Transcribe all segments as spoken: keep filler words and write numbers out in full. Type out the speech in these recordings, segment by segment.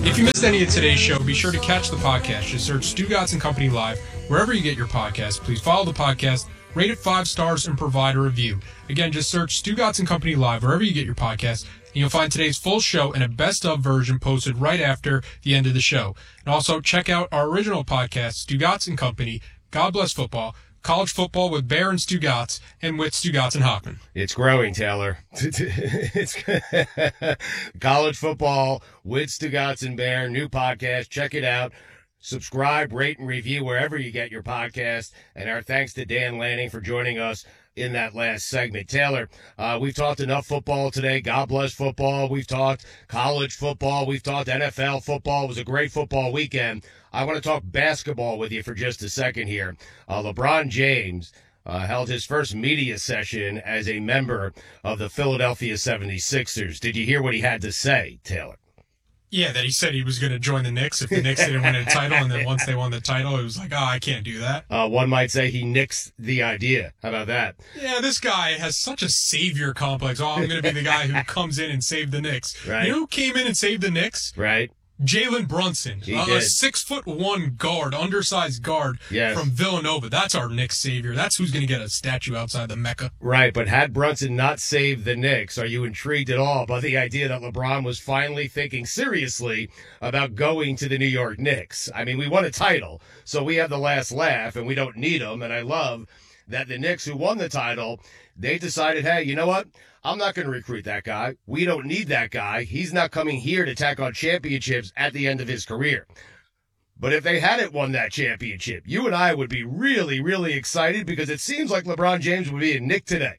If you missed any of today's show, be sure to catch the podcast. Just search Stugotz and Company Live wherever you get your podcast. Please follow the podcast, rate it five stars, and provide a review. Again, just search Stugotz and Company Live wherever you get your podcast, and you'll find today's full show and a best-of version posted right after the end of the show. And also, check out our original podcast, Stugotz and Company, God Bless Football, College Football with Bear and Stugotz, and with Stugotz and Hockman. It's growing, Taylor. It's College Football with Stugotz and Bear, new podcast. Check it out. Subscribe, rate, and review wherever you get your podcast. And our thanks to Dan Lanning for joining us in that last segment. Taylor, uh, we've talked enough football today. God bless football. We've talked college football. We've talked N F L football. It was a great football weekend. I want to talk basketball with you for just a second here. Uh, LeBron James uh, held his first media session as a member of the Philadelphia seventy-sixers. Did you hear what he had to say, Taylor? Yeah, that he said he was going to join the Knicks if the Knicks didn't win a title, and then once they won the title, it was like, oh, I can't do that. Uh, one might say he nixed the idea. How about that? Yeah, this guy has such a savior complex. Oh, I'm going to be the guy who comes in and saved the Knicks. Right. You know who came in and saved the Knicks? Right. Jalen Brunson, He uh, did. a six foot one guard, undersized guard Yes. from Villanova. That's our Knicks savior. That's who's going to get a statue outside the Mecca. Right, but had Brunson not saved the Knicks, are you intrigued at all by the idea that LeBron was finally thinking seriously about going to the New York Knicks? I mean, we won a title, so we have the last laugh, and we don't need them, and I love that the Knicks, who won the title, they decided, hey, you know what? I'm not going to recruit that guy. We don't need that guy. He's not coming here to tack on championships at the end of his career. But if they hadn't won that championship, you and I would be really, really excited because it seems like LeBron James would be a Knick today.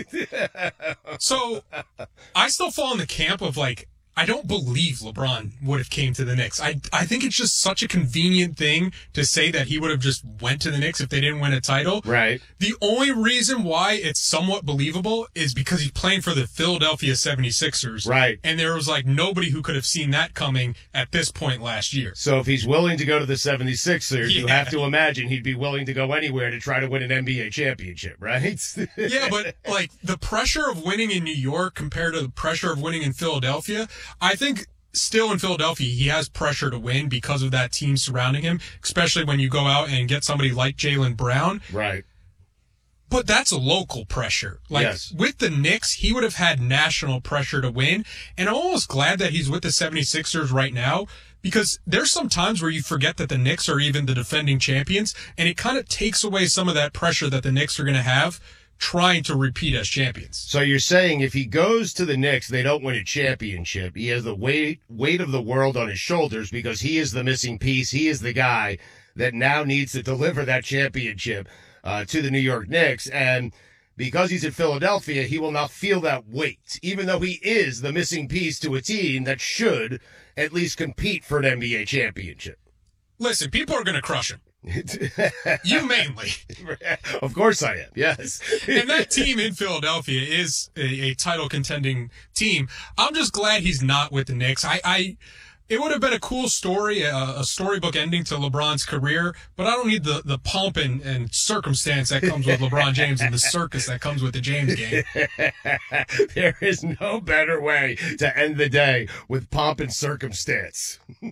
So I still fall in the camp of like, I don't believe LeBron would have came to the Knicks. I I think it's just such a convenient thing to say that he would have just went to the Knicks if they didn't win a title. Right. The only reason why it's somewhat believable is because he's playing for the Philadelphia seventy-sixers. Right. And there was like nobody who could have seen that coming at this point last year. So if he's willing to go to the seventy-sixers, Yeah. you have to imagine he'd be willing to go anywhere to try to win an N B A championship, right? Yeah, but like the pressure of winning in New York compared to the pressure of winning in Philadelphia, I think still in Philadelphia, he has pressure to win because of that team surrounding him, especially when you go out and get somebody like Jaylen Brown. Right. But that's a local pressure. Like Yes. with the Knicks, he would have had national pressure to win. And I'm almost glad that he's with the seventy-sixers right now because there's some times where you forget that the Knicks are even the defending champions, and it kind of takes away some of that pressure that the Knicks are going to have trying to repeat as champions. So you're saying if he goes to the Knicks, they don't win a championship. He has the weight weight of the world on his shoulders because he is the missing piece. He is the guy that now needs to deliver that championship uh, to the New York Knicks. And because he's in Philadelphia, he will not feel that weight, even though he is the missing piece to a team that should at least compete for an N B A championship. Listen, people are going to crush him. You mainly. Of course I am, yes. And that team in Philadelphia is a, a title contending team. I'm just glad he's not with the Knicks. I, I it would have been a cool story, a, a storybook ending to LeBron's career, but I don't need the, the pomp and, and circumstance that comes with LeBron James and the circus that comes with the James game. There is no better way to end the day with pomp and circumstance. We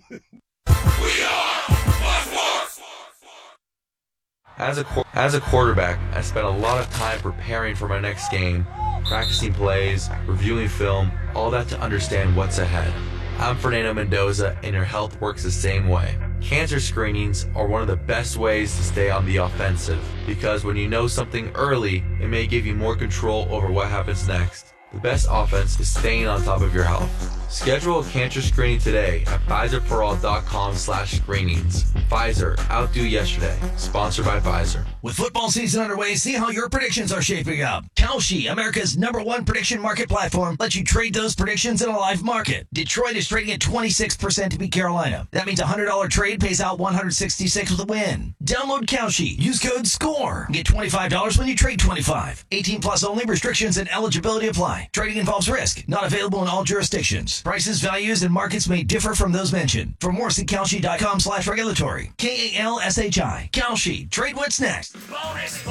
are Buzzwords! As a qu- as a quarterback, I spent a lot of time preparing for my next game, practicing plays, reviewing film, all that to understand what's ahead. I'm Fernando Mendoza, and your health works the same way. Cancer screenings are one of the best ways to stay on the offensive, because when you know something early, it may give you more control over what happens next. The best offense is staying on top of your health. Schedule a cancer screening today at Pfizer For All dot com slash screenings. Pfizer, outdo yesterday. Sponsored by Pfizer. With football season underway, see how your predictions are shaping up. Kalshi, America's number one prediction market platform, lets you trade those predictions in a live market. Detroit is trading at twenty-six percent to beat Carolina. That means a one hundred dollars trade pays out one hundred sixty-six with a win. Download Kalshi. Use code SCORE. Get twenty-five dollars when you trade twenty-five. eighteen plus only. Restrictions and eligibility apply. Trading involves risk. Not available in all jurisdictions. Prices, values, and markets may differ from those mentioned. For more, see Kalshi dot com slash regulatory. K A L S H I. Kalshi. Trade what's next. Bonus!